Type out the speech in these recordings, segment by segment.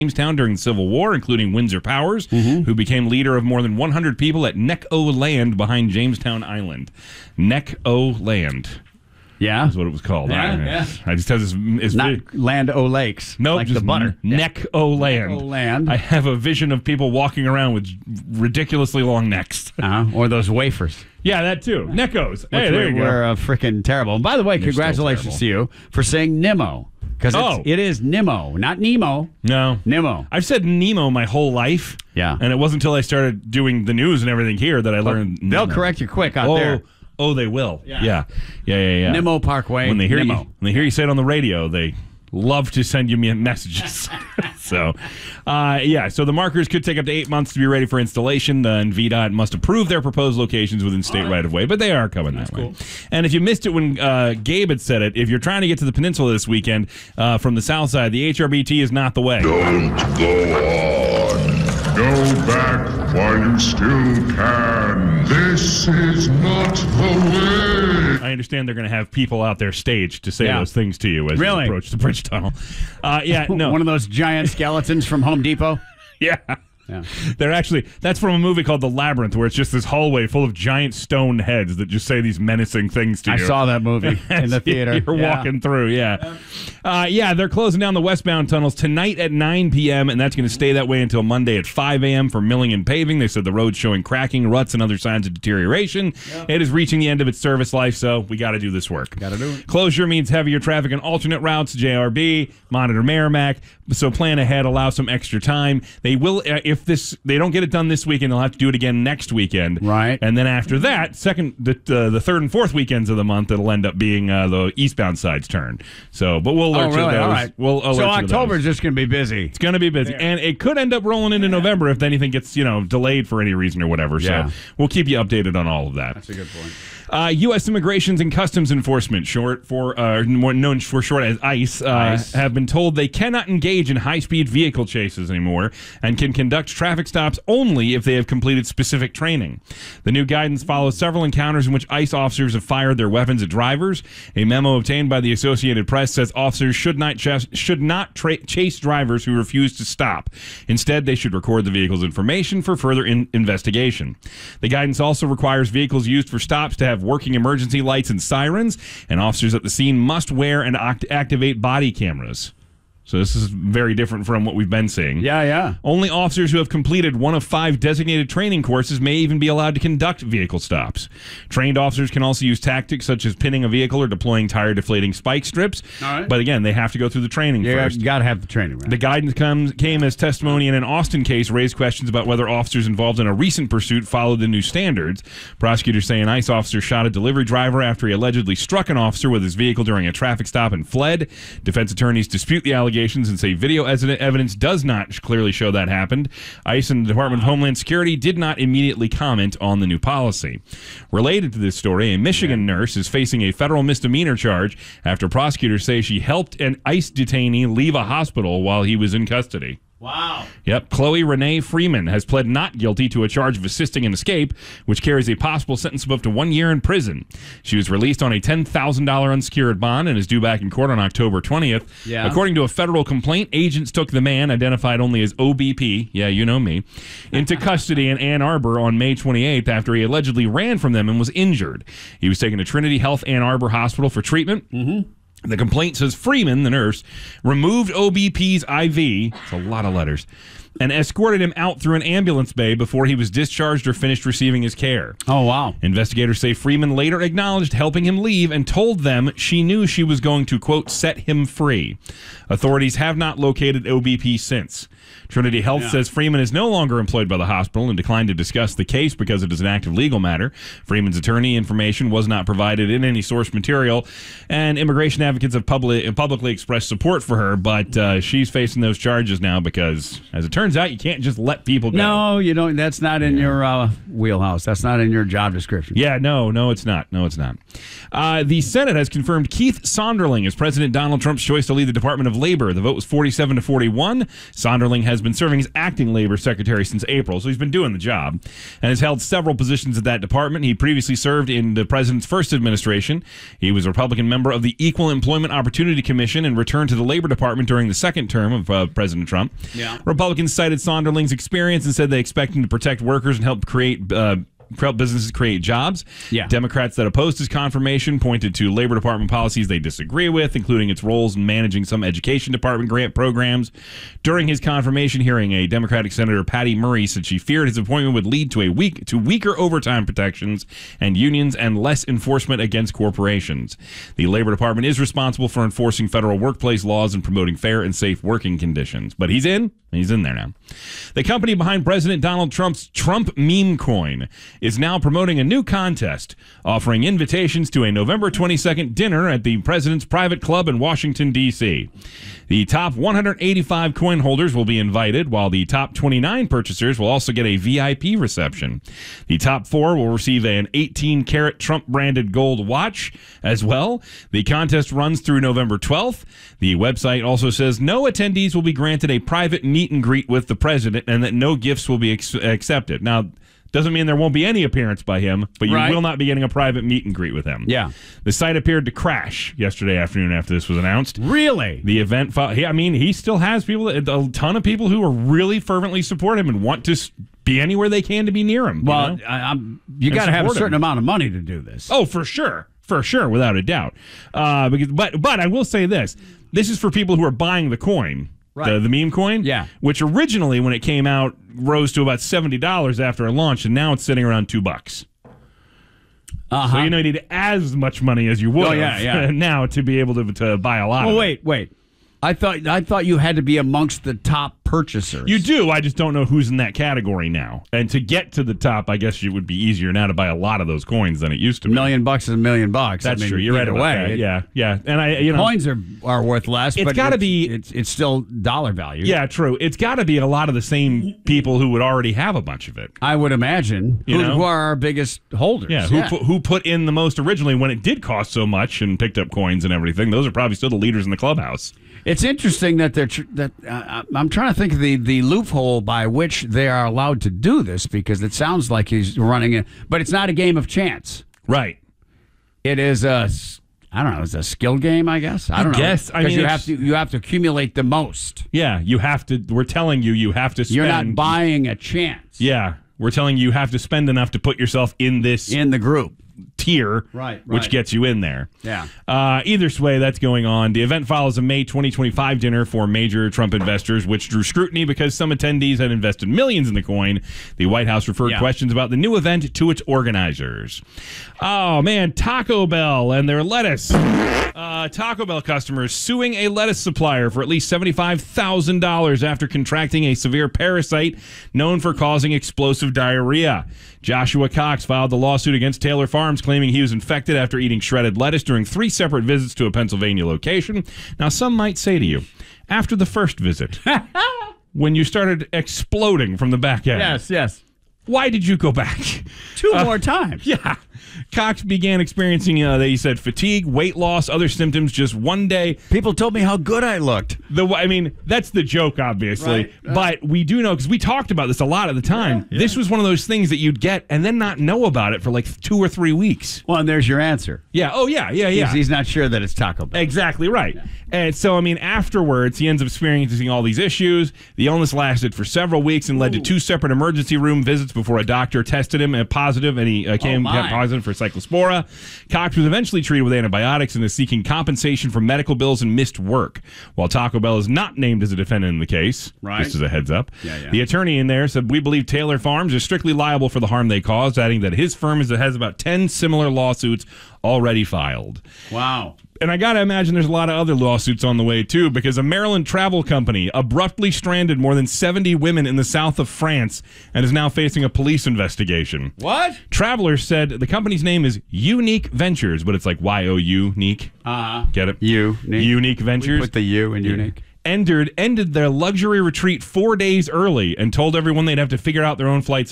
Jamestown during the Civil War, including Windsor Powers, who became leader of more than 100 people at Neck-O Land behind Jamestown Island. Neck-O Land. Yeah. That's what it was called. Yeah. I just have this. It's Not Land O Lakes. Nope, like just the butter. Neck-O Land. Neck-O Land. I have a vision of people walking around with ridiculously long necks. Or those wafers. Yeah, that too. Neckos. Hey, there you go. We're freaking terrible. And by the way, congratulations to you for saying Nemo. Because it is Nemo, not Nemo. No. Nemo. I've said Nemo my whole life. Yeah. And it wasn't until I started doing the news and everything here that I learned They'll Nemo. correct you quick out there. Oh, they will. Yeah. Nemo Parkway. When they hear Nemo. you say it on the radio, they love to send you messages. So the markers could take up to 8 months to be ready for installation, and VDOT must approve their proposed locations within state right-of-way, but they are coming that way. And if you missed it when Gabe had said it, if you're trying to get to the peninsula this weekend from the south side, the HRBT is not the way. Don't go on. Go back while you still can. This is not the way. I understand they're going to have people out there staged to say those things to you as you approach the bridge tunnel. No. One of those giant skeletons from Home Depot? Yeah. They're actually, that's from a movie called The Labyrinth, where it's just this hallway full of giant stone heads that just say these menacing things to you. I saw that movie in the theater. You're walking through, they're closing down the westbound tunnels tonight at 9 p.m., and that's going to stay that way until Monday at 5 a.m. for milling and paving. They said the road's showing cracking, ruts, and other signs of deterioration. It is reaching the end of its service life, so we got to do this work. Got to do it. Closure means heavier traffic on alternate routes, JRB, Monitor Merrimack, so plan ahead, allow some extra time. They will, if they don't get it done this weekend, they'll have to do it again next weekend. Right. And then after that, the third and fourth weekends of the month, it'll end up being the eastbound side's turn. So, but we'll alert you to those. All right. We'll alert so you to October those. is just going to be busy. It's going to be busy. And it could end up rolling into November if anything gets, delayed for any reason or whatever. So we'll keep you updated on all of that. That's a good point. U.S. Immigrations and Customs Enforcement, known for short as ICE, have been told they cannot engage in high-speed vehicle chases anymore and can conduct traffic stops only if they have completed specific training. The new guidance follows several encounters in which ICE officers have fired their weapons at drivers. A memo obtained by the Associated Press says officers should not chase drivers who refuse to stop. Instead, they should record the vehicle's information for further investigation. The guidance also requires vehicles used for stops to have working emergency lights and sirens, and officers at the scene must wear and activate body cameras. So this is very different from what we've been seeing. Yeah. Only officers who have completed one of 5 designated training courses may even be allowed to conduct vehicle stops. Trained officers can also use tactics such as pinning a vehicle or deploying tire-deflating spike strips. All right. But again, they have to go through the training first. You got to have the training, right? The guidance came as testimony in an Austin case raised questions about whether officers involved in a recent pursuit followed the new standards. Prosecutors say an ICE officer shot a delivery driver after he allegedly struck an officer with his vehicle during a traffic stop and fled. Defense attorneys dispute the allegations and say video evidence does not clearly show that happened. ICE and the Department of Homeland Security did not immediately comment on the new policy. Related to this story, a Michigan nurse is facing a federal misdemeanor charge after prosecutors say she helped an ICE detainee leave a hospital while he was in custody. Wow. Yep. Chloe Renee Freeman has pled not guilty to a charge of assisting an escape, which carries a possible sentence of up to 1 year in prison. She was released on a $10,000 unsecured bond and is due back in court on October 20th. Yeah. According to a federal complaint, agents took the man, identified only as OBP, yeah, you know me, into custody in Ann Arbor on May 28th after he allegedly ran from them and was injured. He was taken to Trinity Health Ann Arbor Hospital for treatment. Mm-hmm. The complaint says Freeman, the nurse, removed OBP's IV, it's a lot of letters, and escorted him out through an ambulance bay before he was discharged or finished receiving his care. Oh, wow. Investigators say Freeman later acknowledged helping him leave and told them she knew she was going to, quote, set him free. Authorities have not located OBP since. Trinity Health says Freeman is no longer employed by the hospital and declined to discuss the case because it is an active legal matter. Freeman's attorney information was not provided in any source material, and immigration advocates have publicly expressed support for her, but she's facing those charges now because, as it turns out, you can't just let people go. No, you don't. That's not in your wheelhouse. That's not in your job description. Yeah, no, it's not. No, it's not. The Senate has confirmed Keith Sonderling as President Donald Trump's choice to lead the Department of Labor. The vote was 47-41. Sonderling has been serving as acting labor secretary since April, so he's been doing the job and has held several positions at that department. He previously served in the president's first administration. He was a Republican member of the Equal Employment Opportunity Commission and returned to the Labor Department during the second term of President Trump. Yeah. Republicans cited Sonderling's experience and said they expect him to protect workers and help businesses create jobs. Yeah. Democrats that opposed his confirmation pointed to Labor Department policies they disagree with, including its roles in managing some education department grant programs. During his confirmation hearing, a Democratic Senator, Patty Murray, said she feared his appointment would lead to weaker overtime protections and unions and less enforcement against corporations. The Labor Department is responsible for enforcing federal workplace laws and promoting fair and safe working conditions. But he's in there now. The company behind President Donald Trump's Trump meme coin is now promoting a new contest, offering invitations to a November 22nd dinner at the president's private club in Washington, D.C. The top 185 coin holders will be invited, while the top 29 purchasers will also get a VIP reception. The top 4 will receive an 18-karat Trump-branded gold watch as well. The contest runs through November 12th. The website also says no attendees will be granted a private meet and greet with the president and that no gifts will be accepted. Now, doesn't mean there won't be any appearance by him, but you will not be getting a private meet and greet with him. Yeah. The site appeared to crash yesterday afternoon after this was announced. Really? The event, he still has people, a ton of people who are really fervently support him and want to be anywhere they can to be near him. Well, you got to have a certain amount of money to do this. Oh, for sure, without a doubt. But I will say this: this is for people who are buying the coin. Right. The meme coin, which originally, when it came out, rose to about $70 after it launched, and now it's sitting around $2. So you need as much money as you would now to be able to buy a lot. Well, wait. I thought you had to be amongst the top purchasers. You do. I just don't know who's in that category now. And to get to the top, I guess it would be easier now to buy a lot of those coins than it used to be. $1 million is $1 million. That's true. You're right about that. Yeah. And coins are worth less. It's got to be. It's still dollar value. Yeah, true. It's got to be a lot of the same people who would already have a bunch of it. I would imagine. Who are our biggest holders? Yeah. Who put in the most originally when it did cost so much and picked up coins and everything? Those are probably still the leaders in the clubhouse. It's interesting that I'm trying to think of the loophole by which they are allowed to do this, because it sounds like he's running it, but it's not a game of chance. Right. It is it's a skill game, I guess. I don't know. Guess. I mean, you have to accumulate the most. Yeah, you have to. We're telling you have to spend. You're not buying a chance. Yeah, we're telling you have to spend enough to put yourself in the group. Tier, which gets you in there. Yeah. Either way, that's going on. The event follows a May 2025 dinner for major Trump investors, which drew scrutiny because some attendees had invested millions in the coin. The White House referred questions about the new event to its organizers. Oh, man, Taco Bell and their lettuce. Taco Bell customers suing a lettuce supplier for at least $75,000 after contracting a severe parasite known for causing explosive diarrhea. Joshua Cox filed the lawsuit against Taylor Farms, claiming he was infected after eating shredded lettuce during 3 separate visits to a Pennsylvania location. Now, some might say to you, after the first visit, when you started exploding from the back end. Yes. Why did you go back? 2 more times. Yeah. Cox began experiencing, he said, fatigue, weight loss, other symptoms just one day. People told me how good I looked. That's the joke, obviously. Right. But we do know, because we talked about this a lot at the time, this was one of those things that you'd get and then not know about it for like 2 or 3 weeks. Well, and there's your answer. Yeah. Oh, yeah. He's not sure that it's Taco Bell. Exactly right. Yeah. And so, afterwards, he ends up experiencing all these issues. The illness lasted for several weeks and led to 2 separate emergency room visits before a doctor tested him positive, and he came positive for Cyclospora. Cox was eventually treated with antibiotics and is seeking compensation for medical bills and missed work. While Taco Bell is not named as a defendant in the case, just as a heads up, the attorney in there said, "We believe Taylor Farms is strictly liable for the harm they caused," adding that his firm has about 10 similar lawsuits already filed. Wow. And I got to imagine there's a lot of other lawsuits on the way, too, because a Maryland travel company abruptly stranded more than 70 women in the south of France and is now facing a police investigation. What? Travelers said the company's name is Unique Ventures, but it's like Y-O-U-Nique. Get it? Unique Ventures. We put the U in Unique. Ended their luxury retreat 4 days early and told everyone they'd have to figure out their own flights home.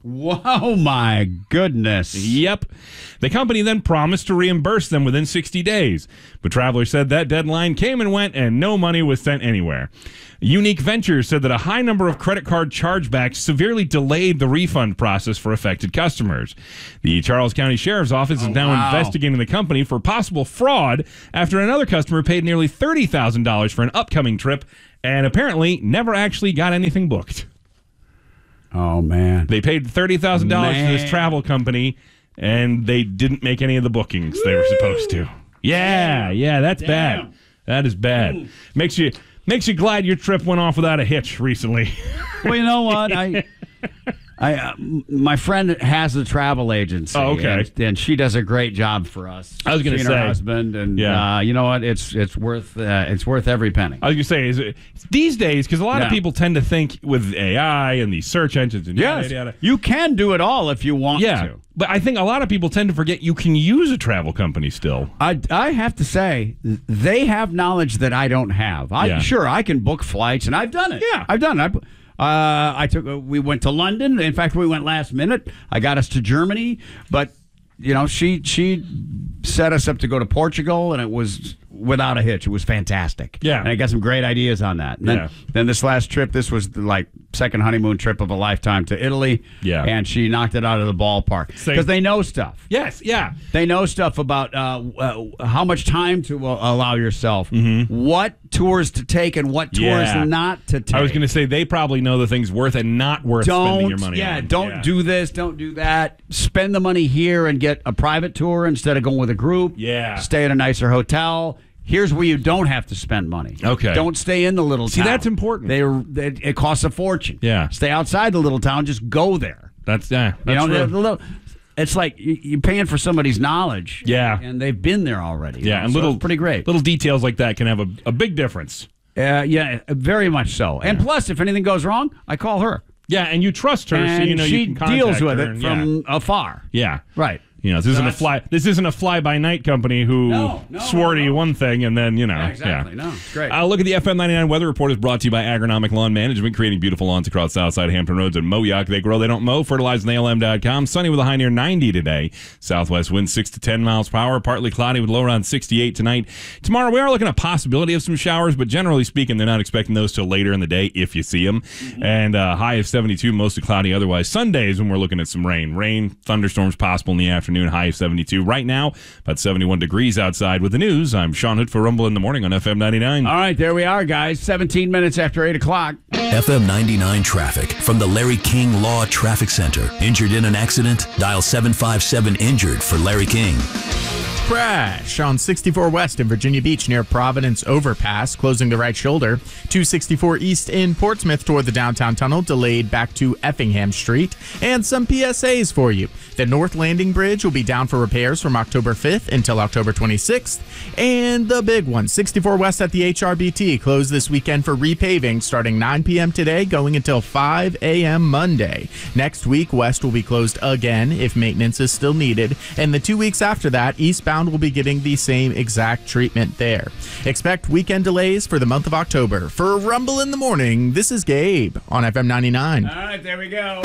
Whoa, my goodness. Yep. The company then promised to reimburse them within 60 days. But Travelers said that deadline came and went and no money was sent anywhere. Unique Ventures said that a high number of credit card chargebacks severely delayed the refund process for affected customers. The Charles County Sheriff's Office is now investigating the company for possible fraud after another customer paid nearly $30,000 for an upcoming trip and apparently never actually got anything booked. Oh, man. They paid $30,000 to this travel company, and they didn't make any of the bookings they were supposed to. Yeah, that's bad. That is bad. Makes you glad your trip went off without a hitch recently. Well, you know what? My friend has a travel agency. Oh, okay. And she does a great job for us. I was going to say, her husband, and you know what? It's worth every penny. I was going to say, is it these days, because a lot of people tend to think with AI and these search engines and yada. You can do it all if you want to. But I think a lot of people tend to forget you can use a travel company still. I have to say, they have knowledge that I don't have. Sure, I can book flights, and I've done it. Yeah. I've done it. We went to London. In fact, we went last minute. I got us to Germany, but she set us up to go to Portugal, and it was without a hitch. It was fantastic. Yeah, and I got some great ideas on that. And then this last trip, this was like second honeymoon trip of a lifetime to Italy. Yeah, and she knocked it out of the ballpark because they know stuff. Yes, yeah, they know stuff about how much time to allow yourself, what tours to take, and what tours not to take. I was going to say they probably know the things worth and not worth spending your money on. Don't do this, don't do that. Spend the money here and get a private tour instead of going with a group. Yeah, stay at a nicer hotel. Here's where you don't have to spend money. Okay. Don't stay in the little town. See, that's important. It costs a fortune. Yeah. Stay outside the little town. Just go there. That's true. It's like you're paying for somebody's knowledge. Yeah. And they've been there already. Yeah, and it's pretty great. Little details like that can have a big difference. Yeah, very much so. And plus, if anything goes wrong, I call her. Yeah, and you trust her, and so she you can contact deals with her it from afar. Yeah. Right. This isn't a fly-by-night company who swore to you one thing and then, exactly. No, it's great. Look at the FM 99 weather report is brought to you by Agronomic Lawn Management, creating beautiful lawns across Southside Hampton Roads and Moyock. They grow, they don't mow. FertilizeNALM.com. Sunny with a high near 90 today. Southwest winds 6 to 10 miles per hour. Partly cloudy with low around 68 tonight. Tomorrow, we are looking at a possibility of some showers, but generally speaking, they're not expecting those till later in the day if you see them. And high of 72, mostly cloudy otherwise. Sundays when we're looking at some rain. Rain, thunderstorms possible in the afternoon, high of 72. Right now, about 71 degrees outside. With the news, I'm Sean Hood for Rumble in the Morning on FM 99. All right, there we are, guys. 17 minutes after 8 o'clock. FM 99 traffic from the Larry King Law Traffic Center. Injured in an accident? Dial 757-INJURED for Larry King. Crash on 64 West in Virginia Beach near Providence Overpass, closing the right shoulder. 264 East in Portsmouth toward the downtown tunnel, delayed back to Effingham Street. And some PSAs for you. The North Landing Bridge will be down for repairs from October 5th until October 26th. And the big one, 64 West at the HRBT, closed this weekend for repaving starting 9 p.m. today, going until 5 a.m. Monday. Next week, West will be closed again if maintenance is still needed. And the 2 weeks after that, eastbound will be getting the same exact treatment there. Expect weekend delays for the month of October. For Rumble in the Morning, this is Gabe on FM 99. All right, there we go.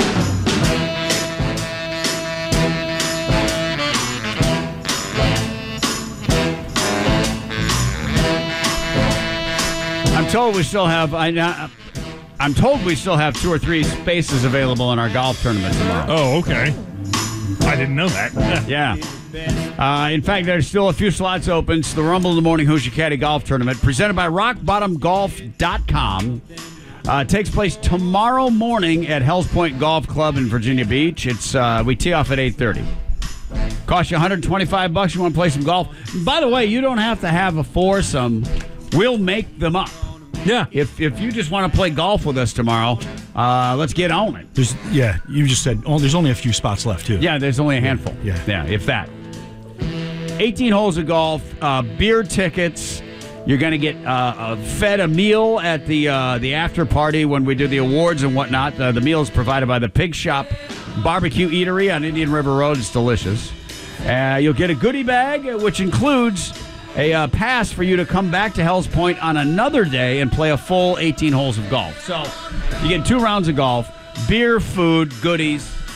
I'm told we still have. I'm told we still have 2 or 3 spaces available in our golf tournament tomorrow. Oh, okay. I didn't know that. Yeah. In fact, there's still a few slots open. It's the Rumble in the Morning Hoosier Caddy Golf Tournament, presented by RockBottomGolf.com. Takes place tomorrow morning at Hells Point Golf Club in Virginia Beach. We tee off at 8:30. Cost you $125. You want to play some golf? By the way, you don't have to have a foursome. We'll make them up. Yeah. If you just want to play golf with us tomorrow, let's get on it. You just said there's only a few spots left, too. Yeah, there's only a handful. Yeah, if that. 18 holes of golf, beer tickets. You're going to get fed a meal at the after party when we do the awards and whatnot. The meal is provided by the Pig Shop Barbecue Eatery on Indian River Road. It's delicious. You'll get a goodie bag, which includes a pass for you to come back to Hells Point on another day and play a full 18 holes of golf. So you get 2 rounds of golf, beer, food, goodies.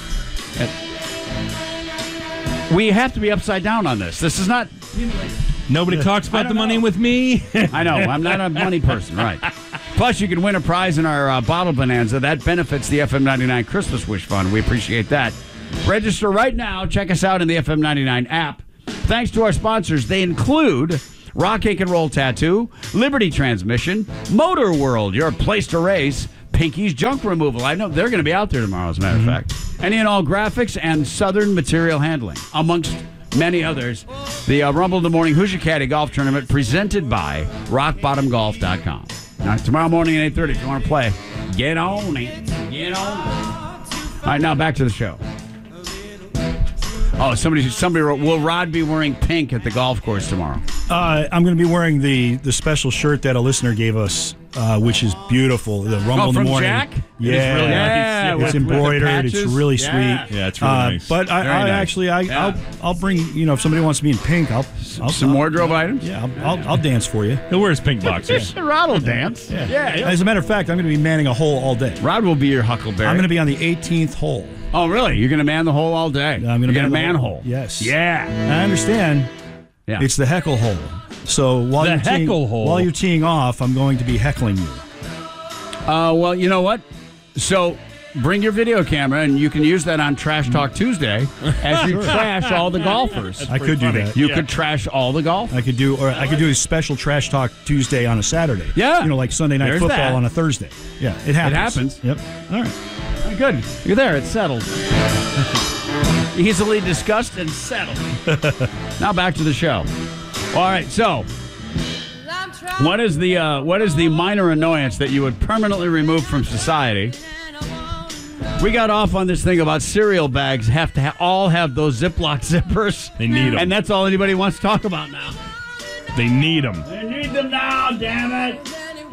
We have to be upside down on this. This is not... Nobody talks about the money with me. I know. I'm not a money person, right. Plus, you can win a prize in our bottle bonanza. That benefits the FM 99 Christmas Wish Fund. We appreciate that. Register right now. Check us out in the FM 99 app. Thanks to our sponsors. They include Rock, Ink, and Roll Tattoo, Liberty Transmission, Motor World, your place to race, Pinky's Junk Removal. I know they're going to be out there tomorrow, as a matter of fact. Any and All Graphics and Southern Material Handling, amongst many others. The Rumble in the Morning Hoosier Caddy Golf Tournament presented by RockBottomGolf.com. All right, tomorrow morning at 8:30, if you want to play, get on it. Get on it. All right, now back to the show. Oh, somebody wrote, will Rod be wearing pink at the golf course tomorrow? I'm going to be wearing the special shirt that a listener gave us, which is beautiful. The Rumble in the Morning. Jack? Yeah, It is really nice. It's embroidered. It's really sweet. Yeah, it's really nice. But I'll bring. If somebody wants to be in pink, I'll Some wardrobe items? Yeah, I'll dance for you. He'll wear his pink boxers. Rod will dance. Yeah. As a matter of fact, I'm going to be manning a hole all day. Rod will be your Huckleberry. I'm going to be on the 18th hole. Oh, really? You're going to man the hole all day? I'm going to man man the hole. Yes. Yeah. I understand. Yeah. It's the heckle hole. So while you're teeing off, I'm going to be heckling you. Well, you know what? So bring your video camera, and you can use that on Trash Talk Tuesday as you trash all the golfers. I could do that. You could trash all the golf. I could do a special Trash Talk Tuesday on a Saturday. Yeah. Like Sunday Night Football on a Thursday. Yeah, it happens. It happens. Yep. All right. Good. You're there. It's settled. Easily discussed and settled. Now back to the show. All right. So, what is the minor annoyance that you would permanently remove from society? We got off on this thing about cereal bags have to all have those Ziploc zippers. They need them. And that's all anybody wants to talk about now. They need them. They need them now, damn it.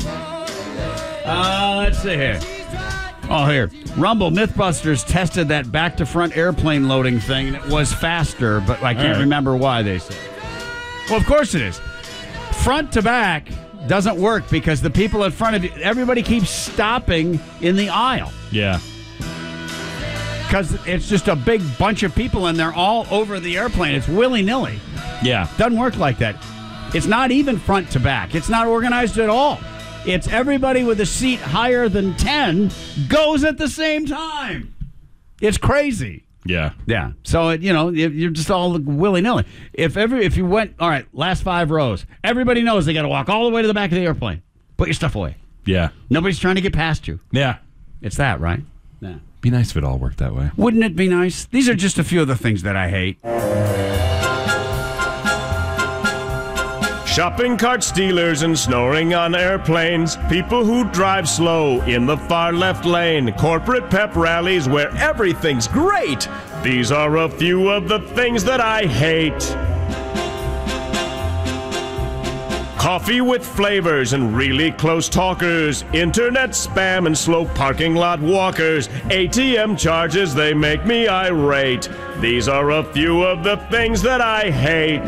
Let's see here. Oh, here. Rumble Mythbusters tested that back-to-front airplane loading thing, and it was faster, but I can't remember why they said. Well, of course it is. Front to back doesn't work because the people in front of you, everybody keeps stopping in the aisle. Yeah. Because it's just a big bunch of people, and they're all over the airplane. It's willy-nilly. Yeah. Doesn't work like that. It's not even front to back. It's not organized at all. It's everybody with a seat higher than 10 goes at the same time. It's crazy. Yeah. Yeah. So, you're just all willy-nilly. If you went, all right, last 5 rows, everybody knows they got to walk all the way to the back of the airplane. Put your stuff away. Yeah. Nobody's trying to get past you. Yeah. It's that, right? Yeah. Be nice if it all worked that way. Wouldn't it be nice? These are just a few of the things that I hate. Shopping cart stealers and snoring on airplanes. People who drive slow in the far left lane. Corporate pep rallies where everything's great. These are a few of the things that I hate. Coffee with flavors and really close talkers. Internet spam and slow parking lot walkers. ATM charges, they make me irate. These are a few of the things that I hate.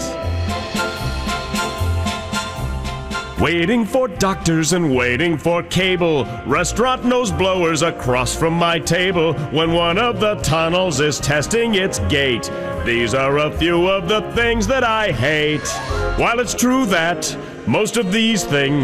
Waiting for doctors and waiting for cable. Restaurant nose blowers across from my table when one of the tunnels is testing its gate. These are a few of the things that I hate. While it's true that most of these things